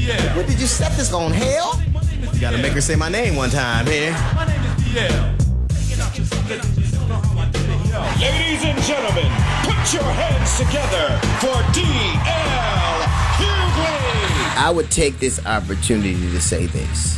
What did you set this on, hell? You gotta make her say my name one time here. My name is DL. Ladies and gentlemen, put your hands together for DL Hughley. I would take this opportunity to say this.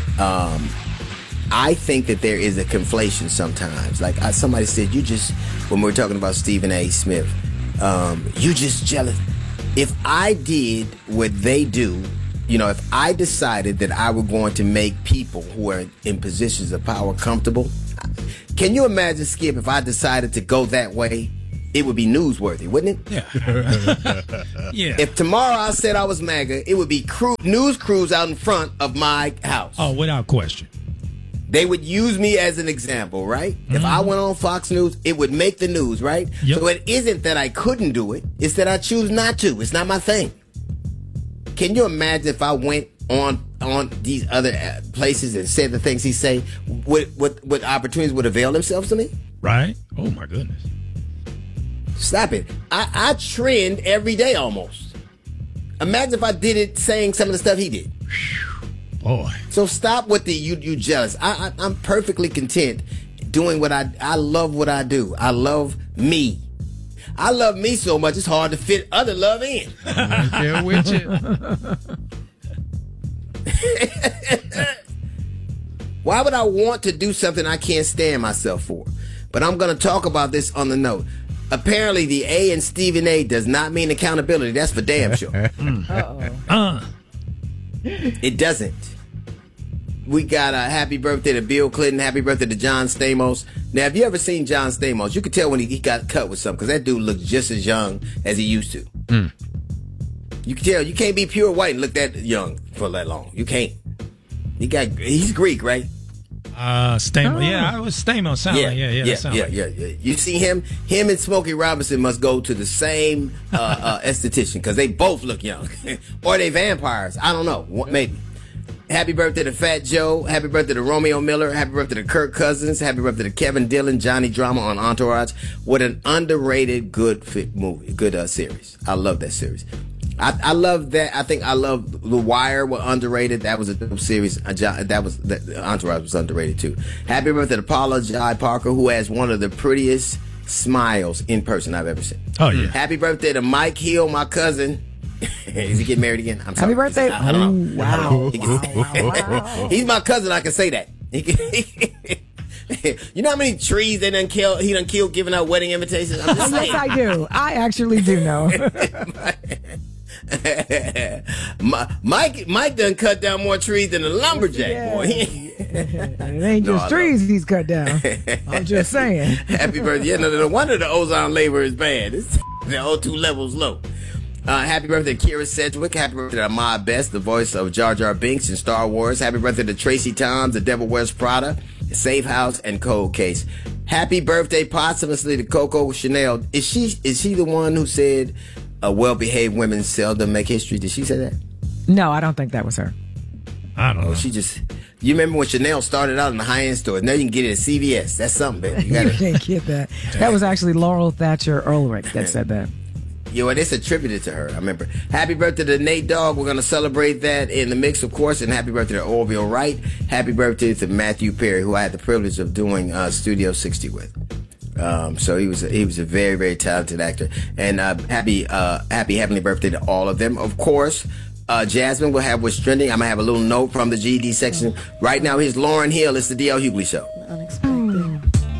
I think that there is a conflation sometimes. Like somebody said, when we were talking about Stephen A. Smith, you just jealous. If I did what they do, if I decided that I were going to make people who are in positions of power comfortable, can you imagine, Skip, if I decided to go that way? It would be newsworthy, wouldn't it? Yeah. Yeah. If tomorrow I said I was MAGA, it would be news crews out in front of my house. Oh, without question. They would use me as an example, right? Mm-hmm. If I went on Fox News, it would make the news, right? Yep. So it isn't that I couldn't do it. It's that I choose not to. It's not my thing. Can you imagine if I went on these other places and said the things he say, what opportunities would avail themselves to me? Right. Oh, my goodness. Stop it. I trend every day almost. Imagine if I did it saying some of the stuff he did. Boy. So stop with the you jealous. I'm perfectly content doing what I love what I do. I love me. I love me so much it's hard to fit other love in. I'm there with you. Why would I want to do something I can't stand myself for? But I'm going to talk about this on the note. Apparently, the A in Stephen A does not mean accountability. That's for damn sure. It doesn't. We got a happy birthday to Bill Clinton. Happy birthday to John Stamos. Now, have you ever seen John Stamos? You could tell when he got cut with something because that dude looks just as young as he used to. You can tell. You can't be pure white and look that young for that long. You can't. He's Greek, right? Stamos. Yeah, I was Stamos. Yeah. You see him and Smokey Robinson must go to the same esthetician because they both look young. Or they vampires. I don't know. Maybe. Happy birthday to Fat Joe. Happy birthday to Romeo Miller. Happy birthday to Kirk Cousins. Happy birthday to Kevin Dillon, Johnny Drama on Entourage. What an underrated good movie, good series. I love that series. I love that. I think I love The Wire was underrated. That was a dope series. Entourage was underrated too. Happy birthday to Paula Jai Parker, who has one of the prettiest smiles in person I've ever seen. Oh yeah. Happy birthday to Mike Hill, my cousin. Is he getting married again? I'm sorry. Happy birthday! I don't know. Wow. Wow. He's my cousin. I can say that. You know how many trees he done killed giving out wedding invitations? I'm just saying. Yes, I do. I actually do know. Mike done cut down more trees than a lumberjack, boy. It ain't just trees he's cut down. I'm just saying. Happy birthday. Yeah, no wonder the ozone labor is bad. It's the O2 level's low. Happy birthday to Kira Sedgwick. Happy birthday to Ahmad Best, the voice of Jar Jar Binks in Star Wars. Happy birthday to Tracy Toms, The Devil Wears Prada, Safe House, and Cold Case. Happy birthday posthumously to Coco Chanel. Is she the one who said well-behaved women seldom make history? Did she say that? No, I don't think that was her. I don't know. You remember when Chanel started out in the high-end stores? Now you can get it at CVS. That's something, baby. You can't get that. That was actually Laurel Thatcher Ulrich that said that. Yeah, well, it's attributed to her. I remember. Happy birthday to Nate Dogg. We're going to celebrate that in the mix, of course. And happy birthday to Orville Wright. Happy birthday to Matthew Perry, who I had the privilege of doing Studio 60 with. So he was a very, very talented actor. And happy heavenly birthday to all of them. Of course, Jasmine will have what's trending. I'm going to have a little note from the GD section. Right now, here's Lauryn Hill. It's the DL Hughley Show.